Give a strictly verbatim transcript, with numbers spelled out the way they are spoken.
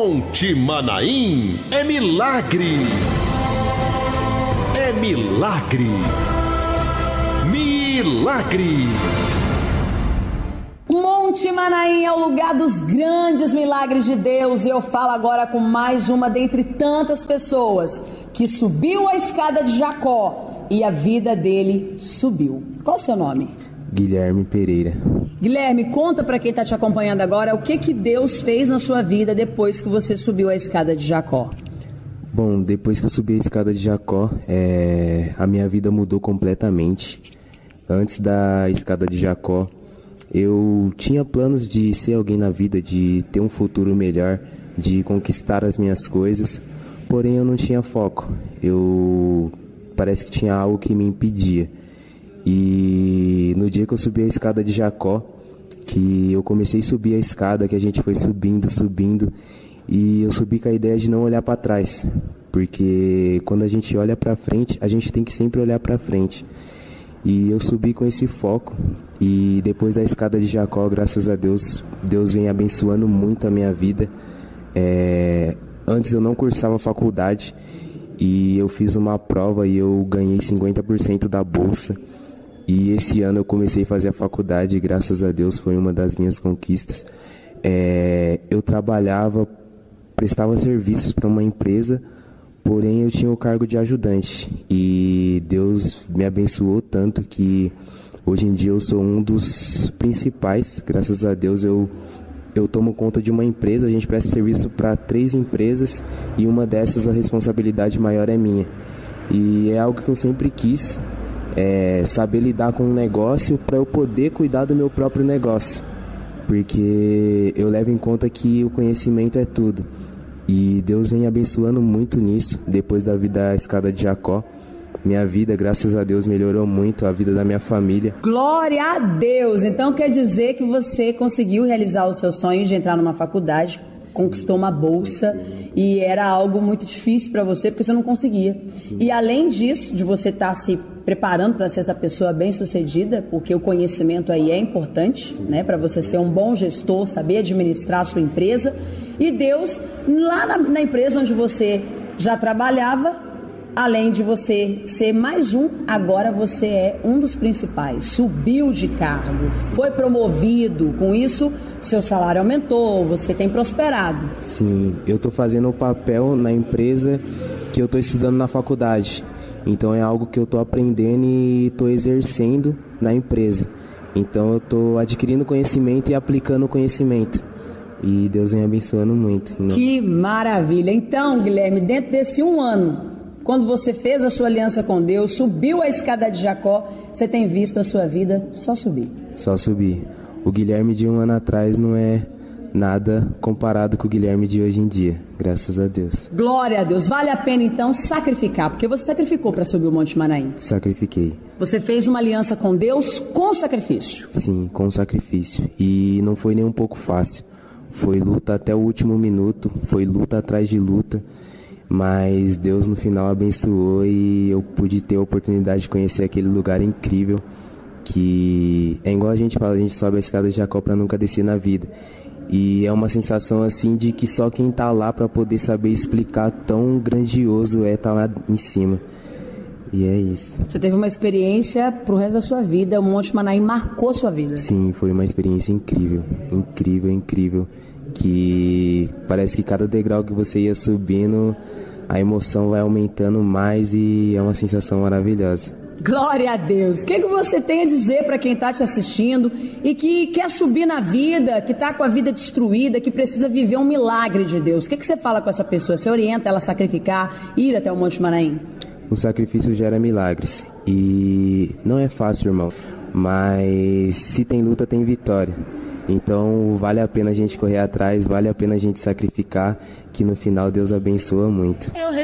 Monte Manaim é milagre. É milagre. Milagre. Monte Manaim é o lugar dos grandes milagres de Deus, e eu falo agora com mais uma dentre tantas pessoas que subiu a escada de Jacó e a vida dele subiu. Qual o seu nome? Guilherme Pereira. Guilherme, conta para quem está te acompanhando agora o que, que Deus fez na sua vida depois que você subiu a escada de Jacó. Bom, depois que eu subi a escada de Jacó, é, a minha vida mudou completamente. Antes da escada de Jacó, eu tinha planos de ser alguém na vida, de ter um futuro melhor, de conquistar as minhas coisas, porém eu não tinha foco. Eu parece que tinha algo que me impedia. E no dia que eu subi a escada de Jacó, que eu comecei a subir a escada, que a gente foi subindo, subindo, e eu subi com a ideia de não olhar para trás, porque quando a gente olha para frente, a gente tem que sempre olhar para frente. E eu subi com esse foco, e depois da escada de Jacó, graças a Deus, Deus vem abençoando muito a minha vida. É, antes eu não cursava faculdade, e eu fiz uma prova e eu ganhei cinquenta por cento da bolsa. E esse ano eu comecei a fazer a faculdade, e graças a Deus foi uma das minhas conquistas. É, eu trabalhava, prestava serviços para uma empresa, porém eu tinha o cargo de ajudante, e Deus me abençoou tanto que hoje em dia eu sou um dos principais. Graças a Deus eu, eu tomo conta de uma empresa, a gente presta serviço para três empresas, e uma dessas a responsabilidade maior é minha. E é algo que eu sempre quis, é, saber lidar com um negócio para eu poder cuidar do meu próprio negócio, porque eu levo em conta que o conhecimento é tudo. E Deus vem abençoando muito nisso. Depois da vida da escada de Jacó, minha vida, graças a Deus, melhorou muito, a vida da minha família. Glória a Deus! Então quer dizer que você conseguiu realizar o seu sonho de entrar numa faculdade, conquistou uma bolsa, e era algo muito difícil para você porque você não conseguia. Sim. E além disso, de você estar se preparando para ser essa pessoa bem-sucedida, porque o conhecimento aí é importante, né, para você ser um bom gestor, saber administrar a sua empresa. E Deus, lá na, na empresa onde você já trabalhava, além de você ser mais um, agora você é um dos principais. Subiu de cargo, foi promovido. Com isso, seu salário aumentou, você tem prosperado. Sim, eu estou fazendo o papel na empresa que eu estou estudando na faculdade. Então é algo que eu estou aprendendo e estou exercendo na empresa. Então eu estou adquirindo conhecimento e aplicando o conhecimento. E Deus vem abençoando muito. Que maravilha! Então, Guilherme, dentro desse um ano, quando você fez a sua aliança com Deus, subiu a escada de Jacó, você tem visto a sua vida só subir. Só subir. O Guilherme de um ano atrás não é nada comparado com o Guilherme de hoje em dia, graças a Deus. Glória a Deus. Vale a pena então sacrificar, porque você sacrificou para subir o Monte Manaim. Sacrifiquei. Você fez uma aliança com Deus com sacrifício. Sim, com sacrifício. E não foi nem um pouco fácil. Foi luta até o último minuto, foi luta atrás de luta, mas Deus no final abençoou e eu pude ter a oportunidade de conhecer aquele lugar incrível, que é igual a gente fala, a gente sobe a escada de Jacó para nunca descer na vida. E é uma sensação assim de que só quem tá lá para poder saber explicar tão grandioso é estar lá em cima. E é isso. Você teve uma experiência pro resto da sua vida, o Monte Manaim marcou sua vida. Sim, foi uma experiência incrível, incrível, incrível, que parece que cada degrau que você ia subindo, a emoção vai aumentando mais e é uma sensação maravilhosa. Glória a Deus! O que, que você tem a dizer para quem está te assistindo e que quer subir na vida, que está com a vida destruída, que precisa viver um milagre de Deus? O que, que você fala com essa pessoa? Você orienta ela a sacrificar, ir até o Monte Manaim? O sacrifício gera milagres e não é fácil, irmão, mas se tem luta, tem vitória. Então vale a pena a gente correr atrás, vale a pena a gente sacrificar, que no final Deus abençoa muito.